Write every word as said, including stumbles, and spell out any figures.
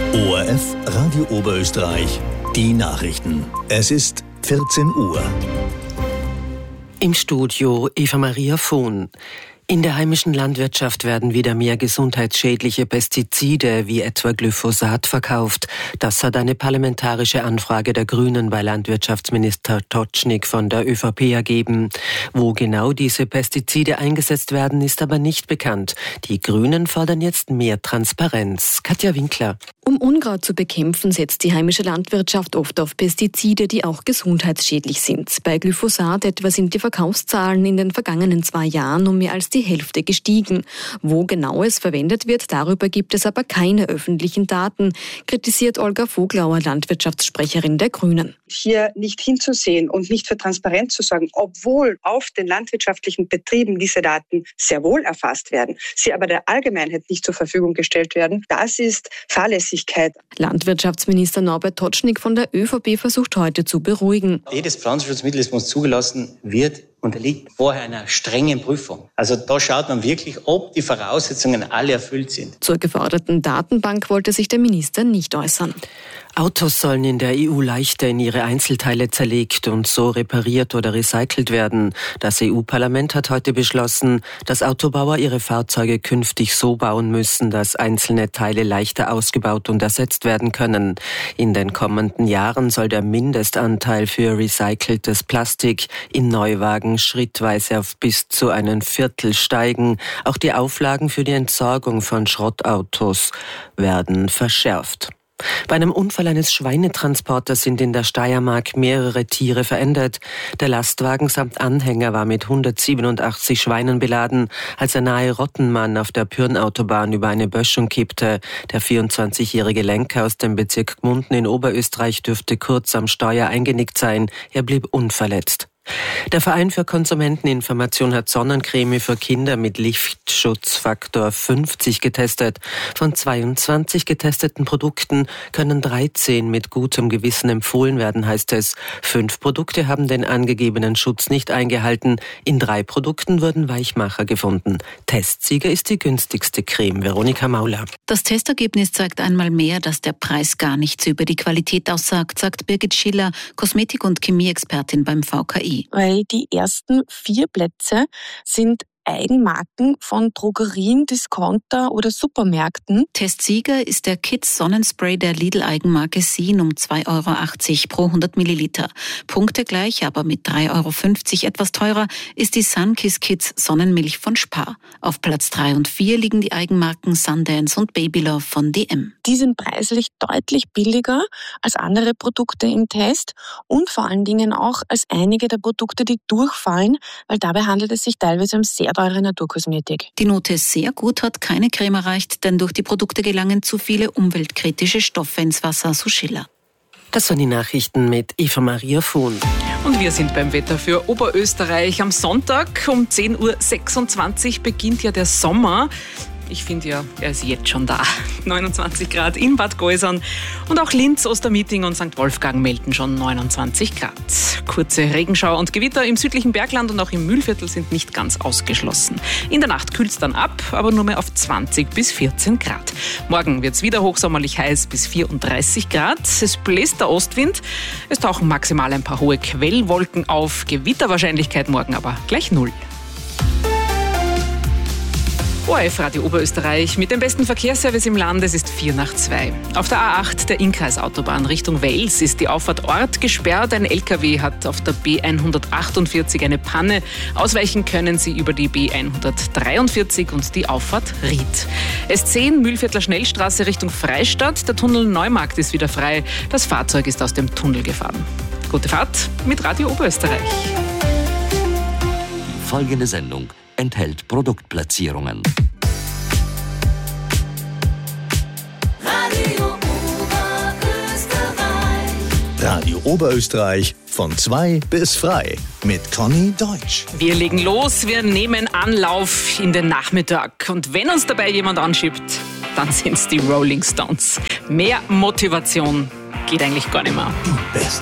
O R F Radio Oberösterreich, die Nachrichten. Es ist vierzehn Uhr. Im Studio Eva Maria Vohn. In der heimischen Landwirtschaft werden wieder mehr gesundheitsschädliche Pestizide wie etwa Glyphosat verkauft. Das hat eine parlamentarische Anfrage der Grünen bei Landwirtschaftsminister Totschnig von der ÖVP ergeben. Wo genau diese Pestizide eingesetzt werden, ist aber nicht bekannt. Die Grünen fordern jetzt mehr Transparenz. Katja Winkler. Um Unkraut zu bekämpfen, setzt die heimische Landwirtschaft oft auf Pestizide, die auch gesundheitsschädlich sind. Bei Glyphosat etwa sind die Verkaufszahlen in den vergangenen zwei Jahren um mehr als die Hälfte gestiegen. Wo genau es verwendet wird, darüber gibt es aber keine öffentlichen Daten, kritisiert Olga Voglauer, Landwirtschaftssprecherin der Grünen. Hier nicht hinzusehen und nicht für Transparenz zu sorgen, obwohl auf den landwirtschaftlichen Betrieben diese Daten sehr wohl erfasst werden, sie aber der Allgemeinheit nicht zur Verfügung gestellt werden, das ist Fahrlässigkeit. Landwirtschaftsminister Norbert Totschnig von der ÖVP versucht heute zu beruhigen. Jedes Pflanzenschutzmittel, das uns zugelassen wird, unterliegt vorher einer strengen Prüfung. Also da schaut man wirklich, ob die Voraussetzungen alle erfüllt sind. Zur geforderten Datenbank wollte sich der Minister nicht äußern. Autos sollen in der E U leichter in ihre Einzelteile zerlegt und so repariert oder recycelt werden. Das E U-Parlament hat heute beschlossen, dass Autobauer ihre Fahrzeuge künftig so bauen müssen, dass einzelne Teile leichter ausgebaut und ersetzt werden können. In den kommenden Jahren soll der Mindestanteil für recyceltes Plastik in Neuwagen schrittweise auf bis zu ein Viertel steigen. Auch die Auflagen für die Entsorgung von Schrottautos werden verschärft. Bei einem Unfall eines Schweinetransporters sind in der Steiermark mehrere Tiere verendet. Der Lastwagen samt Anhänger war mit hundertsiebenundachtzig Schweinen beladen, als er nahe Rottenmann auf der Pyrnautobahn über eine Böschung kippte. Der vierundzwanzigjährige Lenker aus dem Bezirk Gmunden in Oberösterreich dürfte kurz am Steuer eingenickt sein. Er blieb unverletzt. Der Verein für Konsumenteninformation hat Sonnencreme für Kinder mit Lichtschutzfaktor fünfzig getestet. Von zweiundzwanzig getesteten Produkten können dreizehn mit gutem Gewissen empfohlen werden, heißt es. Fünf Produkte haben den angegebenen Schutz nicht eingehalten. In drei Produkten wurden Weichmacher gefunden. Testsieger ist die günstigste Creme. Veronika Mauler. Das Testergebnis zeigt einmal mehr, dass der Preis gar nichts über die Qualität aussagt, sagt Birgit Schiller, Kosmetik- und Chemieexpertin beim V K I. Weil die ersten vier Plätze sind Eigenmarken von Drogerien, Discounter oder Supermärkten. Testsieger ist der Kids Sonnenspray der Lidl-Eigenmarke Sien um zwei Euro achtzig pro hundert Milliliter. Punktegleich, aber mit drei Euro fünfzig etwas teurer, ist die Sunkiss Kids Sonnenmilch von Spar. Auf Platz drei und vier liegen die Eigenmarken Sundance und Babylove von D M. Die sind preislich deutlich billiger als andere Produkte im Test und vor allen Dingen auch als einige der Produkte, die durchfallen, weil dabei handelt es sich teilweise um sehr teure Naturkosmetik. Die Note sehr gut hat keine Creme erreicht, denn durch die Produkte gelangen zu viele umweltkritische Stoffe ins Wasser, so Schiller. Das waren die Nachrichten mit Eva Maria Vohn. Und wir sind beim Wetter für Oberösterreich. Am Sonntag um zehn Uhr sechsundzwanzig beginnt ja der Sommer. Ich finde ja, er ist jetzt schon da. neunundzwanzig Grad in Bad Gäusern und auch Linz, Ostermeeting und Sankt Wolfgang melden schon neunundzwanzig Grad. Kurze Regenschauer und Gewitter im südlichen Bergland und auch im Mühlviertel sind nicht ganz ausgeschlossen. In der Nacht kühlt es dann ab, aber nur mehr auf zwanzig bis vierzehn Grad. Morgen wird es wieder hochsommerlich heiß bis vierunddreißig Grad. Es bläst der Ostwind. Es tauchen maximal ein paar hohe Quellwolken auf. Gewitterwahrscheinlichkeit morgen aber gleich null. O R F Radio Oberösterreich mit dem besten Verkehrsservice im Land. Es ist vier nach zwei. Auf der A acht der Innkreisautobahn Richtung Wels ist die Auffahrt Ort gesperrt. Ein L K W hat auf der B hundertachtundvierzig eine Panne. Ausweichen können Sie über die B hundertdreiundvierzig und die Auffahrt Ried. S zehn Mühlviertler Schnellstraße Richtung Freistadt. Der Tunnel Neumarkt ist wieder frei. Das Fahrzeug ist aus dem Tunnel gefahren. Gute Fahrt mit Radio Oberösterreich. Die folgende Sendung enthält Produktplatzierungen. Radio Oberösterreich. Radio Oberösterreich von zwei bis frei mit Conny Deutsch. Wir legen los, wir nehmen Anlauf in den Nachmittag. Und wenn uns dabei jemand anschiebt, dann sind es die Rolling Stones. Mehr Motivation geht eigentlich gar nicht mehr. Die beste